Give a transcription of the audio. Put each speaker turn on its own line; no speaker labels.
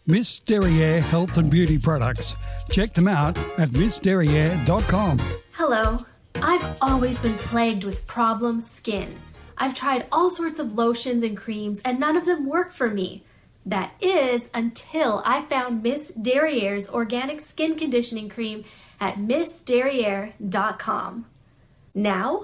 Miss Derriere Health and Beauty Products. Check them out at missderriere.com.
Hello. I've always been plagued with problem skin. I've tried all sorts of lotions and creams and none of them work for me. That is until I found Miss Derriere's organic skin conditioning cream at missderriere.com. Now,